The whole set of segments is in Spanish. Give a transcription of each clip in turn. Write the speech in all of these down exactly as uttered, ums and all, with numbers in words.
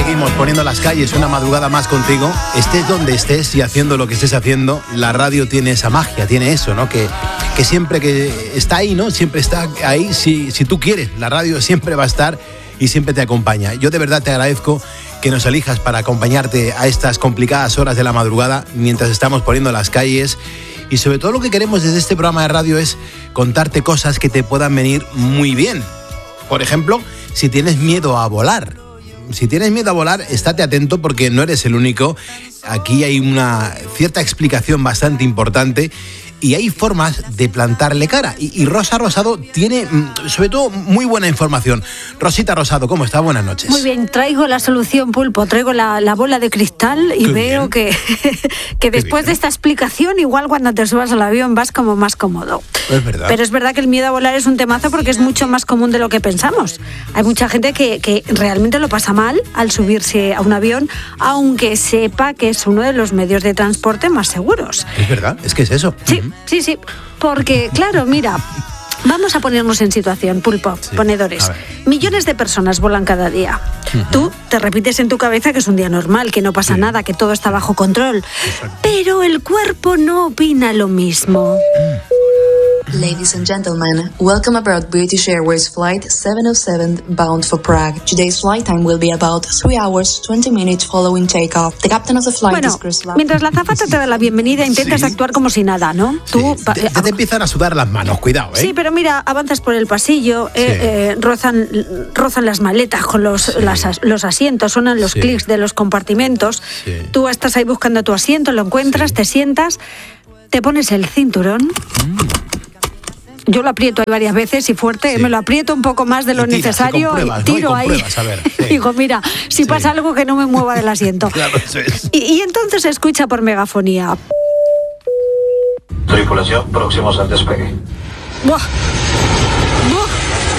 seguimos poniendo las calles una madrugada más contigo. Estés donde estés y haciendo lo que estés haciendo, la radio tiene esa magia, tiene eso, ¿no? Que, que siempre que está ahí, ¿no? Siempre está ahí, si, si tú quieres, la radio siempre va a estar y siempre te acompaña. Yo de verdad te agradezco que nos elijas para acompañarte a estas complicadas horas de la madrugada mientras estamos poniendo las calles. Y sobre todo lo que queremos desde este programa de radio es contarte cosas que te puedan venir muy bien. Por ejemplo, si tienes miedo a volar. Si tienes miedo a volar, estate atento porque no eres el único. Aquí hay una cierta explicación bastante importante y hay formas de plantarle cara. Y, y Rosa Rosado tiene, sobre todo, muy buena información. Rosita Rosado, ¿cómo está? Buenas noches. Muy bien, traigo la solución, Pulpo. Traigo la, la bola de cristal y Qué veo bien. que, que después de esta explicación, igual cuando te subas al avión vas como más cómodo. Es verdad. Pero es verdad que el miedo a volar es un temazo porque es mucho más común de lo que pensamos. Hay mucha gente que, que realmente lo pasa mal al subirse a un avión, aunque sepa que es uno de los medios de transporte más seguros. Es verdad, es que es eso. Sí, uh-huh. sí, sí. Porque, claro, mira, vamos a ponernos en situación, Pulpo, sí, ponedores. Millones de personas volan cada día. Uh-huh. Tú te repites en tu cabeza que es un día normal, que no pasa sí. nada, que todo está bajo control. Exacto. Pero el cuerpo no opina lo mismo. Uh. Ladies and gentlemen, welcome aboard British Airways Flight seven oh seven bound for Prague. Today's flight time will be about three hours, twenty minutes following takeoff. The captain of the flight bueno, is Chris Love. Mientras la azafata te da la bienvenida, intentas sí. actuar como si nada, ¿no? Sí. Tú te, te, te empiezan a sudar las manos, cuidado, ¿eh? Sí, pero mira, avanzas por el pasillo, sí. eh, eh, rozan, rozan las maletas con los, sí. las, los asientos, sonan los sí. clics de los compartimentos. Sí. Tú estás ahí buscando tu asiento, lo encuentras, sí. te sientas, te pones el cinturón. Mm. Yo lo aprieto ahí varias veces y fuerte, sí. me lo aprieto un poco más de lo tira, necesario y, y tiro ¿no? y ahí. A ver, sí. Digo, mira, si sí. pasa algo que no me mueva del asiento. Claro, eso es. y, y entonces se escucha por megafonía. Tripulación, próximos al despegue. ¡Buah! ¡Buah!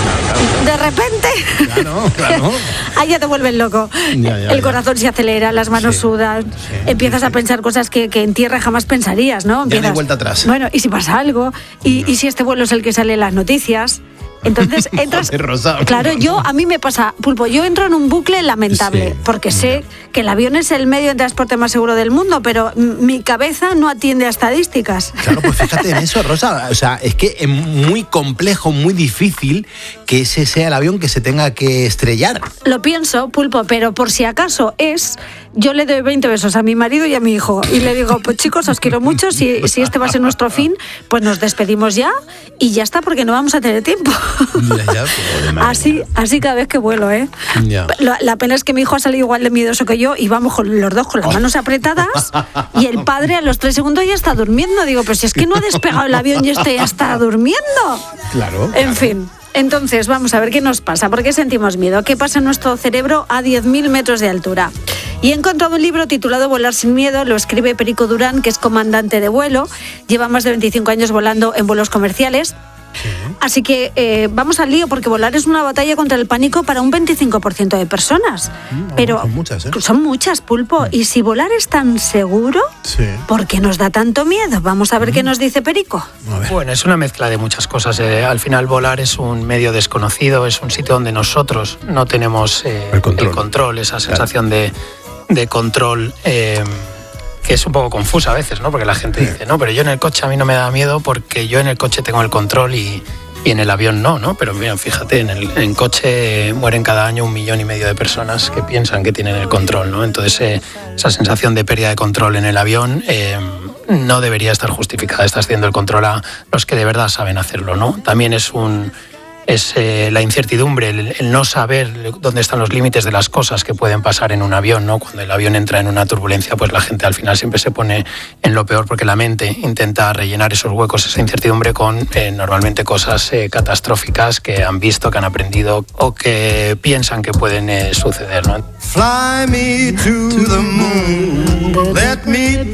De repente, claro, claro. ahí ya te vuelves loco. Ya, ya, el corazón ya. se acelera, las manos sí, sudan, sí, empiezas sí, a pensar cosas que, que en tierra jamás pensarías, ¿no? Empiezas, ya no hay vuelta atrás. Bueno, ¿y si pasa algo? ¿Y, no. ¿y si este vuelo es el que sale en las noticias? Entonces entras. Joder, claro, yo a mí me pasa, Pulpo, yo entro en un bucle lamentable, sí, porque sé que el avión es el medio de transporte más seguro del mundo, pero mi cabeza no atiende a estadísticas. Claro, pues fíjate en eso, Rosa. O sea, es que es muy complejo, muy difícil que ese sea el avión que se tenga que estrellar. Lo pienso, Pulpo, pero por si acaso es. Yo le doy veinte besos a mi marido y a mi hijo y le digo, pues chicos, os quiero mucho, si, si este va a ser nuestro fin, pues nos despedimos ya y ya está, porque no vamos a tener tiempo. Ya, ya, así, así cada vez que vuelo, ¿eh? Ya. La, la pena es que mi hijo ha salido igual de miedoso que yo y vamos con los dos con las manos apretadas y el padre a los tres segundos ya está durmiendo. Digo, pero si es que no ha despegado el avión y este ya está durmiendo. Claro. En claro. fin. Entonces, vamos a ver qué nos pasa, por qué sentimos miedo, qué pasa en nuestro cerebro a diez mil metros de altura. Y he encontrado un libro titulado Volar sin miedo, lo escribe Perico Durán, que es comandante de vuelo, lleva más de veinticinco años volando en vuelos comerciales. Sí. Así que eh, vamos al lío, porque volar es una batalla contra el pánico para un veinticinco por ciento de personas. Mm, pero son muchas, ¿eh? Son muchas, Pulpo. Mm. Y si volar es tan seguro, sí. ¿por qué nos da tanto miedo? Vamos a ver mm. qué nos dice Perico. Bueno, es una mezcla de muchas cosas. Eh, al final volar es un medio desconocido, es un sitio donde nosotros no tenemos eh, el, control. el control, esa sensación claro. de, de control. Eh, que es un poco confusa a veces, ¿no? Porque la gente dice, no, pero yo en el coche a mí no me da miedo porque yo en el coche tengo el control y, y en el avión no, ¿no? Pero mira, fíjate, en el en coche mueren cada año un millón y medio de personas que piensan que tienen el control, ¿no? Entonces eh, esa sensación de pérdida de control en el avión eh, no debería estar justificada. Estás haciendo el control a los que de verdad saben hacerlo, ¿no? También es un... es eh, la incertidumbre, el, el no saber dónde están los límites de las cosas que pueden pasar en un avión, ¿no? Cuando el avión entra en una turbulencia, pues la gente al final siempre se pone en lo peor porque la mente intenta rellenar esos huecos, esa incertidumbre con eh, normalmente cosas eh, catastróficas que han visto, que han aprendido o que piensan que pueden eh, suceder, ¿no? Fly me to the moon, let me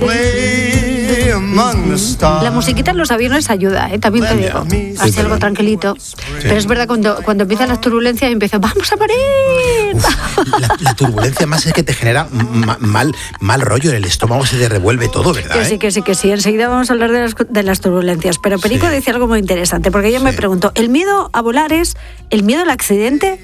play among the stars. La musiquita en los aviones ayuda, ¿eh? También te digo, así sí, algo tranquilito. Sí. Pero es verdad, cuando, cuando empiezan las turbulencias empieza, ¡vamos a morir! Uf, la, la turbulencia más es que te genera ma, mal, mal rollo en el estómago, se te revuelve todo, ¿verdad? Que sí, que sí, que sí. Enseguida vamos a hablar de las, de las turbulencias. Pero Perico sí. dice algo muy interesante, porque yo sí. me pregunto, ¿el miedo a volar es el miedo al accidente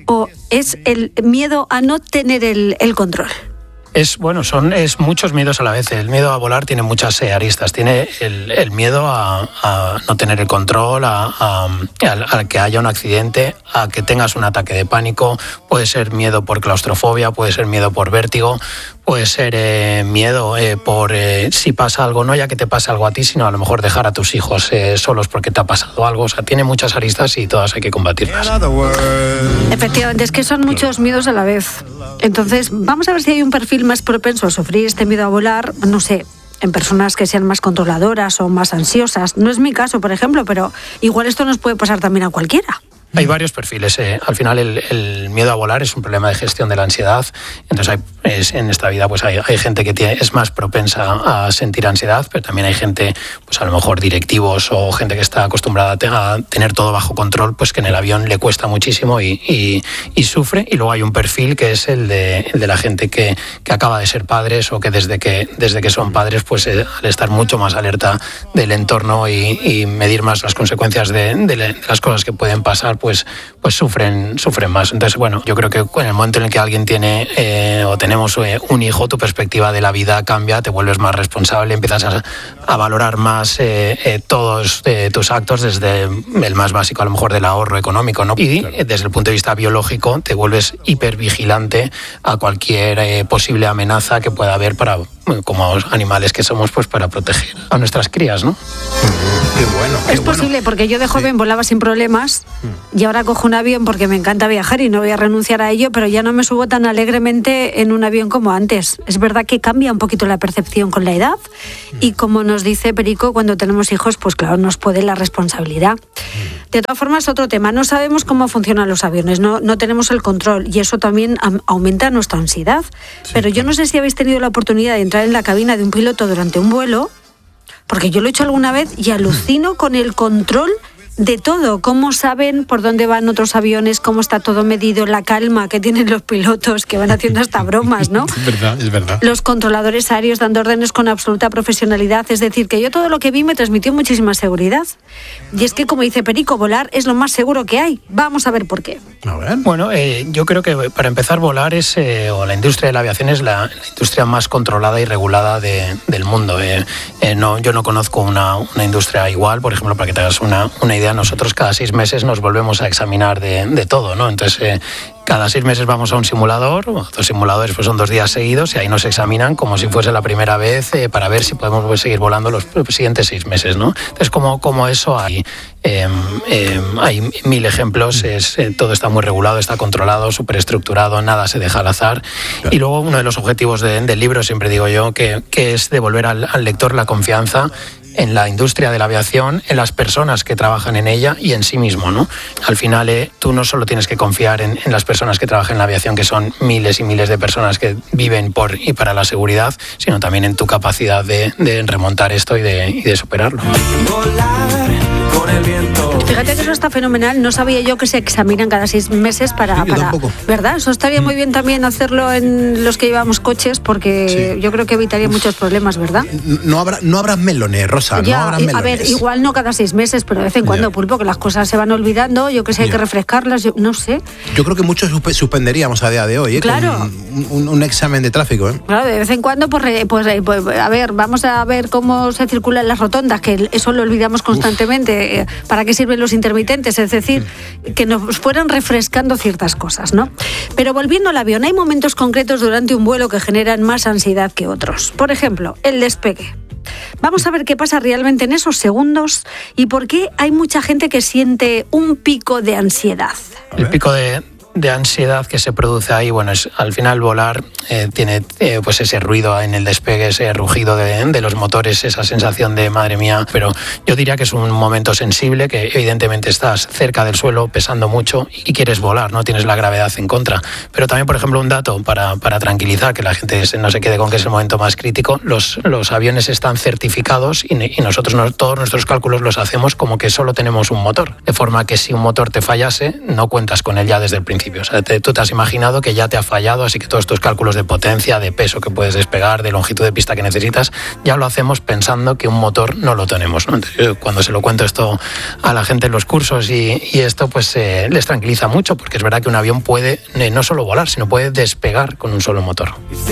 o es el miedo a no tener el, el control? Es bueno, son es muchos miedos a la vez. El miedo a volar tiene muchas eh, aristas. Tiene el, el miedo a, a no tener el control, a, a, a, a que haya un accidente, a que tengas un ataque de pánico. Puede ser miedo por claustrofobia, puede ser miedo por vértigo, puede ser eh, miedo eh, por eh, si pasa algo, no ya que te pase algo a ti, sino a lo mejor dejar a tus hijos eh, solos porque te ha pasado algo. O sea, tiene muchas aristas y todas hay que combatirlas. Efectivamente, es que son muchos miedos a la vez. Entonces, vamos a ver si hay un perfil más propenso a sufrir este miedo a volar, no sé, en personas que sean más controladoras o más ansiosas. No es mi caso, por ejemplo, pero igual esto nos puede pasar también a cualquiera. Hay varios perfiles. Eh. Al final el, el miedo a volar es un problema de gestión de la ansiedad. Entonces hay, es, en esta vida pues hay, hay gente que tiene, es más propensa a sentir ansiedad, pero también hay gente, pues a lo mejor directivos o gente que está acostumbrada a, te, a tener todo bajo control, pues que en el avión le cuesta muchísimo y, y, y sufre. Y luego hay un perfil que es el de, el de la gente que, que acaba de ser padres o que desde que, desde que son padres, pues eh, al estar mucho más alerta del entorno y, y medir más las consecuencias de, de, de las cosas que pueden pasar, pues, pues sufren, sufren más. Entonces, bueno, yo creo que en el momento en el que alguien tiene eh, o tenemos eh, un hijo, tu perspectiva de la vida cambia, te vuelves más responsable, empiezas a, a valorar más eh, eh, todos eh, tus actos, desde el más básico a lo mejor del ahorro económico, ¿no? Y claro, desde el punto de vista biológico te vuelves hipervigilante a cualquier eh, posible amenaza que pueda haber para, como animales que somos, pues para proteger a nuestras crías, ¿no? Qué bueno, qué es bueno. posible, porque yo de joven sí. volaba sin problemas y ahora cojo un avión porque me encanta viajar y no voy a renunciar a ello, pero ya no me subo tan alegremente en un avión como antes. Es verdad que cambia un poquito la percepción con la edad y, como nos dice Perico, cuando tenemos hijos, pues claro, nos puede la responsabilidad. De todas formas, otro tema, no sabemos cómo funcionan los aviones, no, no tenemos el control y eso también am- aumenta nuestra ansiedad. Sí, pero yo no sé si habéis tenido la oportunidad de entrar en la cabina de un piloto durante un vuelo, porque yo lo he hecho alguna vez y alucino con el control de todo, cómo saben por dónde van otros aviones, cómo está todo medido, la calma que tienen los pilotos, que van haciendo hasta bromas, ¿no? Es verdad, es verdad. Los controladores aéreos dando órdenes con absoluta profesionalidad, es decir, que yo todo lo que vi me transmitió muchísima seguridad. Y es que, como dice Perico, volar es lo más seguro que hay. Vamos a ver por qué. A ver. Bueno, eh, yo creo que para empezar, volar es, eh, o la industria de la aviación es la, la industria más controlada y regulada de, del mundo. Eh, eh, no, yo no conozco una, una industria igual. Por ejemplo, para que te hagas una, una idea, nosotros cada seis meses nos volvemos a examinar de, de todo, ¿no? Entonces, eh, cada seis meses vamos a un simulador, dos simuladores pues son dos días seguidos y ahí nos examinan como si fuese la primera vez eh, para ver si podemos pues, seguir volando los siguientes seis meses, ¿no? Entonces, como, como eso hay, eh, eh, hay mil ejemplos, es, eh, todo está muy regulado, está controlado, súper estructurado, nada se deja al azar. Claro. Y luego uno de los objetivos de, del libro, siempre digo yo, que, que es devolver al, al lector la confianza en la industria de la aviación, en las personas que trabajan en ella y en sí mismo, ¿no? Al final, eh, tú no solo tienes que confiar en, en las personas que trabajan en la aviación, que son miles y miles de personas que viven por y para la seguridad, sino también en tu capacidad de, de remontar esto y de, y de superarlo. Fíjate que eso está fenomenal. No sabía yo que se examinan cada seis meses para... Sí, para ¿verdad? Eso estaría muy bien también hacerlo en los que llevamos coches, porque sí. yo creo que evitaría muchos problemas, ¿verdad? No habrá, no habrá melones, Rosa, ya, no habrá melones. A ver, igual no cada seis meses, pero de vez en cuando, ya. Pulpo, que las cosas se van olvidando, yo que sé, hay ya. que refrescarlas, yo, no sé. Yo creo que muchos suspenderíamos a día de hoy, ¿eh? Claro. Con un, un, un examen de tráfico, ¿eh? Claro, de vez en cuando, pues, pues, pues, a ver, vamos a ver cómo se circulan las rotondas, que eso lo olvidamos constantemente. Uf. ¿Para qué sirven los intermitentes? Es decir, que nos fueran refrescando ciertas cosas, ¿no? Pero volviendo al avión, hay momentos concretos durante un vuelo que generan más ansiedad que otros. Por ejemplo, el despegue. Vamos a ver qué pasa realmente en esos segundos y por qué hay mucha gente que siente un pico de ansiedad. El pico de... de ansiedad que se produce ahí, bueno, es al final volar eh, tiene eh, pues ese ruido en el despegue, ese rugido de, de los motores, esa sensación de madre mía, pero yo diría que es un momento sensible, que evidentemente estás cerca del suelo, pesando mucho y quieres volar, ¿no? Tienes la gravedad en contra, pero también, por ejemplo, un dato para, para tranquilizar, que la gente no se quede con que es el momento más crítico, los, los aviones están certificados y, y nosotros no, todos nuestros cálculos los hacemos como que solo tenemos un motor, de forma que si un motor te fallase, no cuentas con él ya desde el principio. principio. O sea, te, tú te has imaginado que ya te ha fallado, así que todos tus cálculos de potencia, de peso que puedes despegar, de longitud de pista que necesitas, ya lo hacemos pensando que un motor no lo tenemos, ¿no? Entonces, yo, cuando se lo cuento esto a la gente en los cursos y, y esto pues eh, les tranquiliza mucho, porque es verdad que un avión puede eh, no solo volar, sino puede despegar con un solo motor.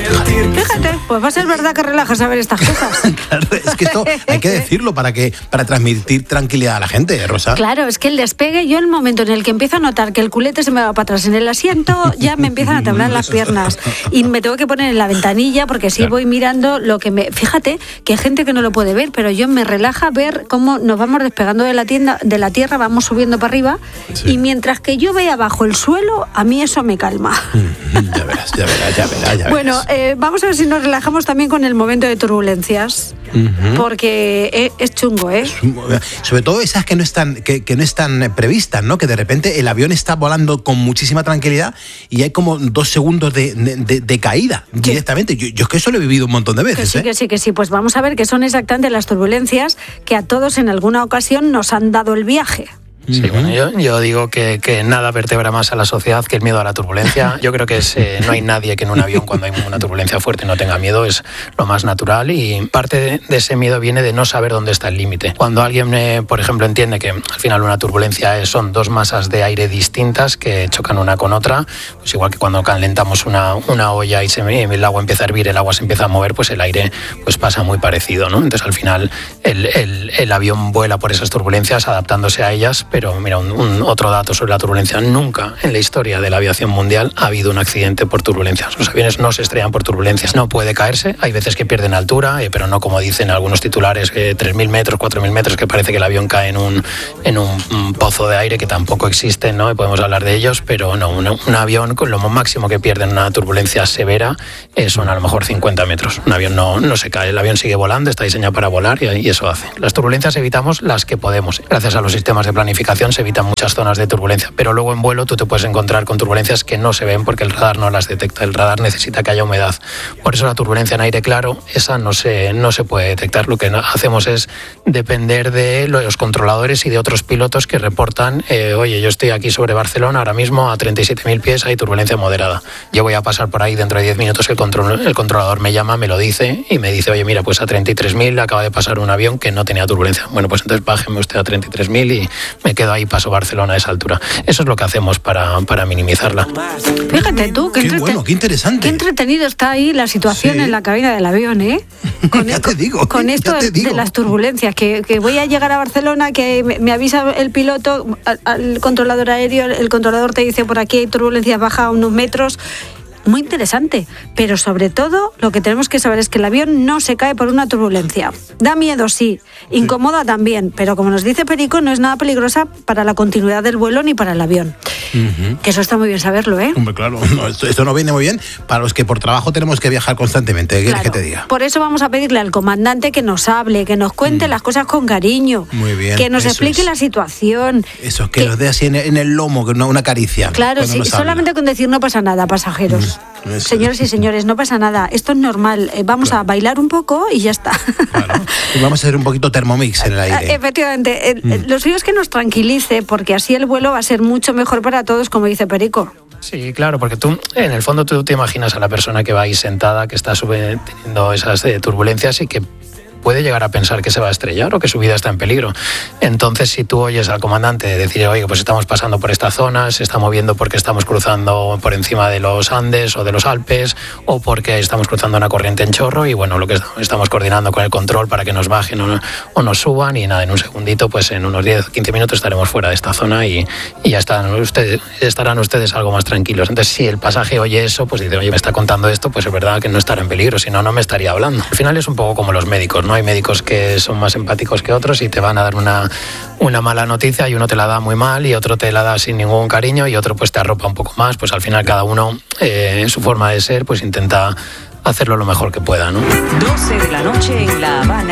Fíjate, pues va a ser verdad que relaja saber estas cosas. Claro, es que esto hay que decirlo para que para transmitir tranquilidad a la gente, Rosa. Claro, es que el despegue, yo el momento en el que empiezo a notar que el culete se me va para atrás en el asiento, ya me empiezan a temblar las piernas y me tengo que poner en la ventanilla porque así claro. voy mirando lo que me... Fíjate que hay gente que no lo puede ver, pero yo me relaja ver cómo nos vamos despegando de la tienda, de la tierra, vamos subiendo para arriba sí. y mientras que yo vea abajo el suelo, a mí eso me calma. Ya verás, ya verás, ya verás. Ya bueno, eh, vamos a ver si nos relajamos también con el momento de turbulencias, uh-huh. porque es, es chungo, ¿eh? Sobre todo esas que no están que, que no están previstas, ¿no? Que de repente el avión está volando con muchísima tranquilidad y hay como dos segundos de, de, de caída sí. directamente. Yo, yo es que eso lo he vivido un montón de veces, que sí, ¿eh? que sí, que sí. Pues vamos a ver qué son exactamente las turbulencias que a todos en alguna ocasión nos han dado el viaje. Sí, bueno, yo, yo digo que, que nada vertebra más a la sociedad que el miedo a la turbulencia. Yo creo que es, eh, no hay nadie que en un avión cuando hay una turbulencia fuerte no tenga miedo, es lo más natural y parte de, de ese miedo viene de no saber dónde está el límite. Cuando alguien, eh, por ejemplo, entiende que al final una turbulencia es, son dos masas de aire distintas que chocan una con otra, pues igual que cuando calentamos una, una olla y se, el agua empieza a hervir, el agua se empieza a mover, pues el aire pues pasa muy parecido, ¿no? Entonces al final el, el, el avión vuela por esas turbulencias adaptándose a ellas. Pero mira, un, un otro dato sobre la turbulencia. Nunca en la historia de la aviación mundial ha habido un accidente por turbulencias. Los aviones no se estrellan por turbulencias. No puede caerse. Hay veces que pierden altura, eh, pero no como dicen algunos titulares, eh, tres mil metros, cuatro mil metros, que parece que el avión cae en un, en un, un pozo de aire que tampoco existen, ¿no? Y podemos hablar de ellos, pero no. Un, un avión con lo máximo que pierde en una turbulencia severa eh, son a lo mejor cincuenta metros. Un avión no, no se cae. El avión sigue volando, está diseñado para volar y, y eso hace. Las turbulencias evitamos las que podemos. Gracias a los sistemas de planificación se evitan muchas zonas de turbulencia, pero luego en vuelo tú te puedes encontrar con turbulencias que no se ven porque el radar no las detecta. El radar necesita que haya humedad. Por eso la turbulencia en aire claro, esa no se, no se puede detectar. Lo que hacemos es depender de los controladores y de otros pilotos que reportan, eh, oye, yo estoy aquí sobre Barcelona, ahora mismo a treinta y siete mil pies hay turbulencia moderada. Yo voy a pasar por ahí dentro de diez minutos, el, control, el controlador me llama, me lo dice y me dice, oye, mira, pues a treinta y tres mil acaba de pasar un avión que no tenía turbulencia. Bueno, pues entonces bájeme usted a treinta y tres mil y me quedo ahí, paso Barcelona a esa altura. Eso es lo que hacemos para, para minimizarla. Fíjate tú, qué, qué entreten- bueno, qué interesante. Qué entretenido está ahí la situación Sí. en la cabina del avión, ¿eh? Con, Ya te digo, con esto ya te de, digo. de las turbulencias, que, que voy a llegar a Barcelona, que me, me avisa el piloto, al, al controlador aéreo, el controlador te dice por aquí hay turbulencias, baja unos metros. Muy interesante, pero sobre todo lo que tenemos que saber es que el avión no se cae por una turbulencia. Da miedo, sí, incomoda también, pero como nos dice Perico, no es nada peligrosa para la continuidad del vuelo ni para el avión. Uh-huh. Que eso está muy bien saberlo, ¿eh? Hombre, claro, no, esto, esto no viene muy bien para los que por trabajo tenemos que viajar constantemente. ¿Qué quieres Claro. que te diga? Por eso vamos a pedirle al comandante que nos hable, que nos cuente mm. las cosas con cariño, Muy bien, que nos eso explique es. la situación. Eso, que, que- nos dé así en el, en el lomo, que una, una caricia. Claro, cuando sí, nos habla. solamente con decir no pasa nada, pasajeros. Mm, eso Señores es. y señores, no pasa nada, esto es normal, eh, vamos Claro. a bailar un poco y ya está. Claro. Y vamos a hacer un poquito Thermomix en el aire. Efectivamente, eh, Mm. lo suyo es que nos tranquilice, porque así el vuelo va a ser mucho mejor para todos, como dice Perico. Sí, claro, porque tú, en el fondo, tú te imaginas a la persona que va ahí sentada, que está sube, teniendo esas eh, turbulencias y que puede llegar a pensar que se va a estrellar o que su vida está en peligro. Entonces, si tú oyes al comandante decir, oye, pues estamos pasando por esta zona, se está moviendo porque estamos cruzando por encima de los Andes o de los Alpes, o porque estamos cruzando una corriente en chorro, y bueno, lo que estamos coordinando con el control para que nos bajen o, o nos suban, y nada, en un segundito, pues en unos diez, quince minutos estaremos fuera de esta zona y, y ya están ustedes, estarán ustedes algo más tranquilos. Entonces, si el pasaje oye eso, pues dice, oye, me está contando esto, pues es verdad que no estará en peligro, si no, no me estaría hablando. Al final es un poco como los médicos, ¿no? Hay médicos que son más empáticos que otros y te van a dar una, una mala noticia, y uno te la da muy mal y otro te la da sin ningún cariño y otro pues te arropa un poco más. Pues al final cada uno, eh, en su forma de ser, pues intenta hacerlo lo mejor que pueda, ¿no? doce de la noche en La Habana.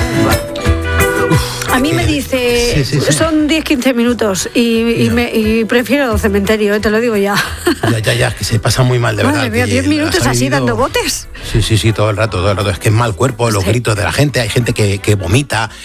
A mí me dice, Sí, sí, sí. son diez quince minutos y, y, me, y prefiero cementerio, eh, te lo digo ya. Ya, ya, ya, que se pasa muy mal, de Madre verdad. mía, que diez minutos has así vivido- dando botes. Sí, sí, sí, todo el rato, todo el rato. Es que es mal cuerpo, los Sí. gritos de la gente, hay gente que, que vomita.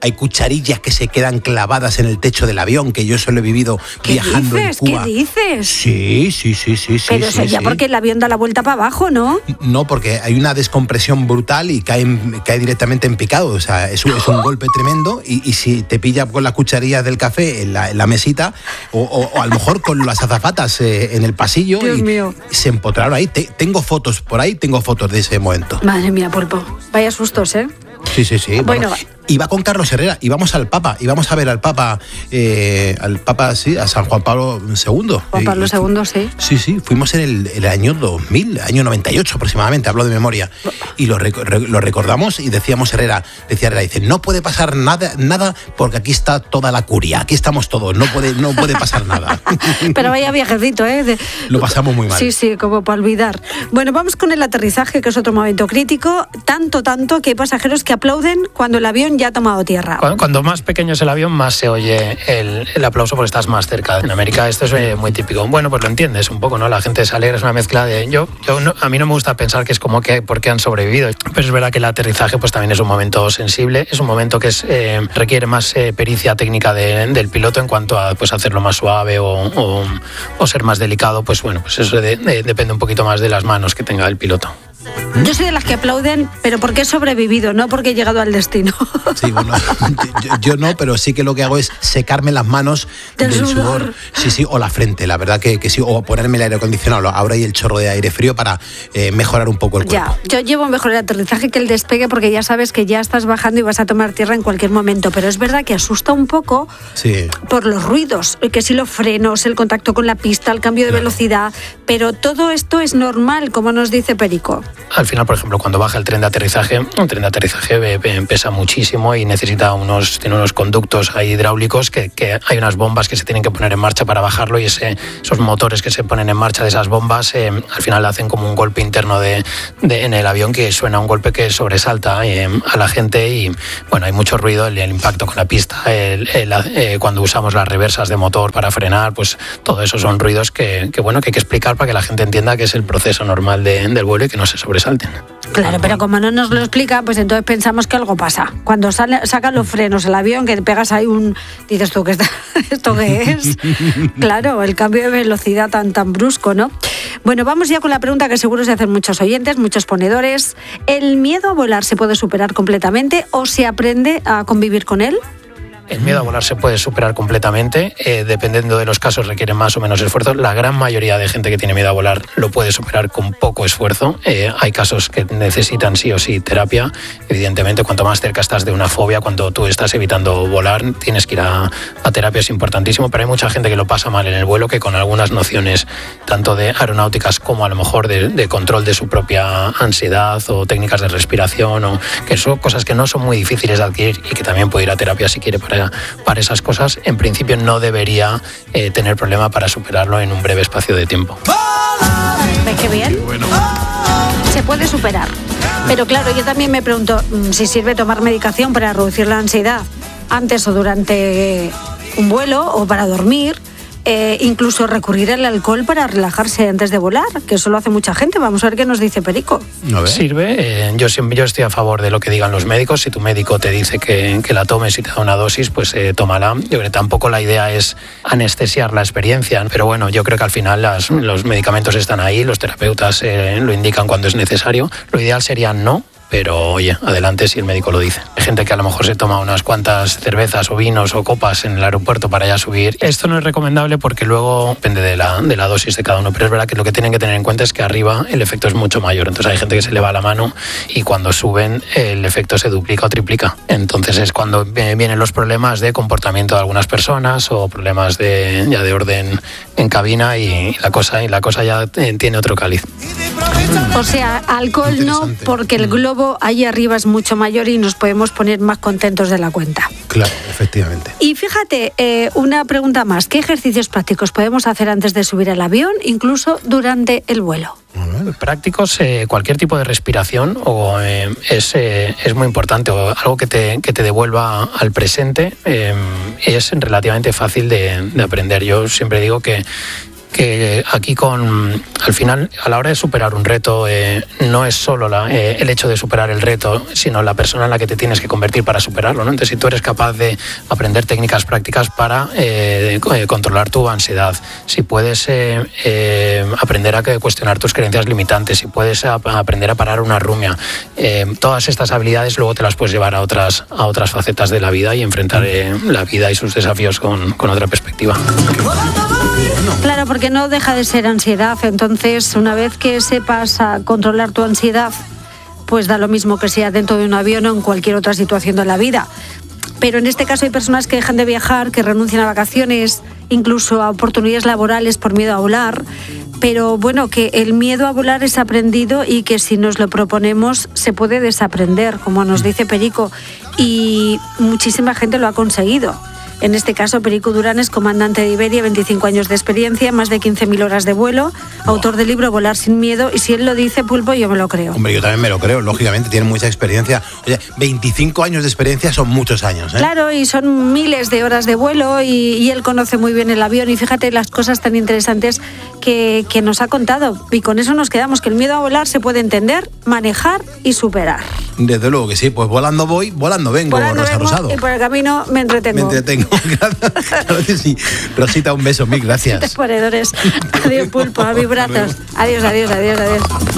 hay cucharillas que se quedan clavadas en el techo del avión, que yo eso lo he vivido viajando dices? en Cuba. ¿Qué dices? Sí, sí, sí, sí. Pero sí, sería sí. porque el avión da la vuelta para abajo, ¿no? No, porque hay una descompresión brutal y cae, cae directamente en picado. O sea, es un, es un golpe tremendo y, y si te pilla con las cucharillas del café en la, en la mesita o, o, o a lo mejor con las azafatas eh, en el pasillo, Dios y mío. se empotraron ahí. Te, tengo fotos por ahí, tengo fotos de ese momento. Madre mía, Pulpo. Vaya sustos, ¿eh? Sí, sí, sí. Bueno, Bueno, iba con Carlos Herrera, íbamos al Papa, íbamos a ver al Papa, eh, al Papa, sí, a San Juan Pablo segundo. Juan Pablo Y- segundo, sí. Sí, sí, fuimos en el, el año dos mil, año noventa y ocho aproximadamente, hablo de memoria. Y lo, rec- re- lo recordamos y decíamos Herrera, decía Herrera, dice, no puede pasar nada, nada porque aquí está toda la curia, aquí estamos todos, no puede, no puede pasar nada. Pero vaya viajecito, ¿eh? De- Lo pasamos muy mal. Sí, sí, como para olvidar. Bueno, vamos con el aterrizaje, que es otro momento crítico. Tanto, tanto que hay pasajeros que aplauden cuando el avión ya ha tomado tierra. Cuando, cuando más pequeño es el avión, más se oye el, el aplauso porque estás más cerca. En América esto es eh, muy típico. Bueno, pues lo entiendes un poco, ¿no? La gente se alegra, es una mezcla de... Yo, yo no- a mí no me gusta pensar que es como que porque han sobrevivido, pero es verdad que el aterrizaje pues también es un momento sensible, es un momento que es, eh, requiere más eh, pericia técnica de- del piloto en cuanto a pues hacerlo más suave o, o, o ser más delicado, pues bueno, pues eso de- de- depende un poquito más de las manos que tenga el piloto. Yo soy de las que aplauden, pero porque he sobrevivido, no porque he llegado al destino. Sí, bueno, yo, yo no, pero sí que lo que hago es secarme las manos Del del, sudor. sudor. Sí, sí, o la frente, la verdad que, que sí, o ponerme el aire acondicionado, ahora hay el chorro de aire frío para eh, mejorar un poco el cuerpo. Ya, yo llevo mejor el aterrizaje que el despegue porque ya sabes que ya estás bajando y vas a tomar tierra en cualquier momento, pero es verdad que asusta un poco Sí. por los ruidos, que si los frenos, el contacto con la pista, el cambio de velocidad, pero todo esto es normal, como nos dice Perico. Al final, por ejemplo, cuando baja el tren de aterrizaje, un tren de aterrizaje eh, eh, pesa muchísimo y necesita unos, tiene unos conductos ahí hidráulicos que, que hay unas bombas que se tienen que poner en marcha para bajarlo y ese, esos motores que se ponen en marcha de esas bombas eh, al final hacen como un golpe interno de, de- en el avión que suena un golpe que sobresalta eh, a la gente y bueno, hay mucho ruido, el, el impacto con la pista, el, el, eh, cuando usamos las reversas de motor para frenar, pues todo eso son ruidos que, que bueno, que hay que explicar para que la gente entienda que es el proceso normal de- del vuelo y que no se sobresalten. Claro, pero como no nos lo explica, pues entonces pensamos que algo pasa. Cuando sale, sacan los frenos el avión, que te pegas ahí un... Dices tú, ¿qué está, ¿esto qué es? Claro, el cambio de velocidad tan, tan brusco, ¿no? Bueno, vamos ya con la pregunta que seguro se hacen muchos oyentes, muchos ponedores. ¿El miedo a volar se puede superar completamente o se aprende a convivir con él? El miedo a volar se puede superar completamente, eh, dependiendo de los casos requiere más o menos esfuerzo. La gran mayoría de gente que tiene miedo a volar lo puede superar con poco esfuerzo. Eh, hay casos que necesitan sí o sí terapia. Evidentemente, cuanto más cerca estás de una fobia, cuando tú estás evitando volar, tienes que ir a, a terapia, es importantísimo, pero hay mucha gente que lo pasa mal en el vuelo, que con algunas nociones, tanto de aeronáuticas como a lo mejor de, de control de su propia ansiedad o técnicas de respiración, o que son cosas que no son muy difíciles de adquirir y que también puede ir a terapia si quiere para, para esas cosas, en principio no debería eh, tener problema para superarlo en un breve espacio de tiempo. ¿Ves qué bien? Se puede superar. Pero claro, yo también me pregunto mm, si sirve tomar medicación para reducir la ansiedad antes o durante un vuelo o para dormir. Eh, incluso recurrir al alcohol para relajarse antes de volar, que eso lo hace mucha gente. Vamos a ver qué nos dice Perico. A ver. Sirve, eh, yo siempre yo estoy a favor de lo que digan los médicos. Si tu médico te dice que, que la tomes y te da una dosis, pues eh, tómala. Yo creo que tampoco la idea es anestesiar la experiencia, pero bueno, yo creo que al final las, los medicamentos están ahí, los terapeutas eh, lo indican cuando es necesario. Lo ideal sería no, pero oye, adelante si el médico lo dice. Hay gente que a lo mejor se toma unas cuantas cervezas o vinos o copas en el aeropuerto para ya subir. Esto no es recomendable porque luego depende de la, de la dosis de cada uno, pero es verdad que lo que tienen que tener en cuenta es que arriba el efecto es mucho mayor. Entonces hay gente que se le va la mano y cuando suben el efecto se duplica o triplica. Entonces es cuando vienen los problemas de comportamiento de algunas personas o problemas de, ya de orden en cabina y la cosa, y la cosa ya tiene otro cáliz. O sea, alcohol no, porque el globo ahí arriba es mucho mayor y nos podemos poner más contentos de la cuenta. Claro, efectivamente. Y fíjate, eh, una pregunta más. ¿Qué ejercicios prácticos podemos hacer antes de subir al avión, incluso durante el vuelo? Prácticos, eh, cualquier tipo de respiración o, eh, es, eh, es muy importante, o algo que te, que te devuelva al presente, eh, es relativamente fácil de, de aprender. Yo siempre digo que que aquí con, al final, a la hora de superar un reto, eh, no es solo la, eh, el hecho de superar el reto, sino la persona en la que te tienes que convertir para superarlo, ¿no? Entonces, si tú eres capaz de aprender técnicas prácticas para eh, controlar tu ansiedad, si puedes eh, eh, aprender a cuestionar tus creencias limitantes, si puedes a, a aprender a parar una rumia, eh, todas estas habilidades luego te las puedes llevar a otras, a otras facetas de la vida y enfrentar eh, la vida y sus desafíos con, con otra perspectiva. Claro, porque no deja de ser ansiedad. Entonces, una vez que sepas a controlar tu ansiedad, pues da lo mismo que sea dentro de un avión o en cualquier otra situación de la vida. Pero en este caso hay personas que dejan de viajar, que renuncian a vacaciones, incluso a oportunidades laborales por miedo a volar. Pero bueno, que el miedo a volar es aprendido y que si nos lo proponemos se puede desaprender, como nos dice Perico. Y muchísima gente lo ha conseguido. En este caso, Perico Durán es comandante de Iberia, veinticinco años de experiencia, más de quince mil horas de vuelo, autor del libro Volar sin miedo, y si él lo dice, Pulpo, yo me lo creo. Hombre, yo también me lo creo, lógicamente, tiene mucha experiencia. Oye, veinticinco años de experiencia son muchos años, ¿eh? Claro, y son miles de horas de vuelo, y, y él conoce muy bien el avión, y fíjate las cosas tan interesantes que, que nos ha contado. Y con eso nos quedamos, que el miedo a volar se puede entender, manejar y superar. Desde luego que sí, pues volando voy, volando vengo, volando Rosa vengo, Rosado. Y por el camino me entretengo. Me entretengo, claro que sí. Rosita, un beso, mil gracias. Ponedores. Adiós, Pulpo, a mis brazos. Adiós, adiós, adiós, adiós.